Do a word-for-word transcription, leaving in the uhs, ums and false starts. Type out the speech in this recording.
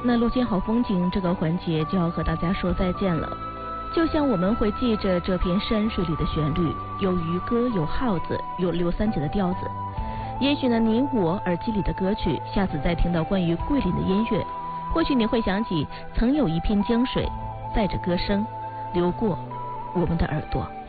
那路见好风景这个环节就要和大家说再见了。就像我们会记着这片山水里的旋律，有渔歌，有号子，有刘三姐的调子。也许呢，你我耳机里的歌曲，下次再听到关于桂林的音乐，或许你会想起曾有一片江水，载着歌声流过我们的耳朵。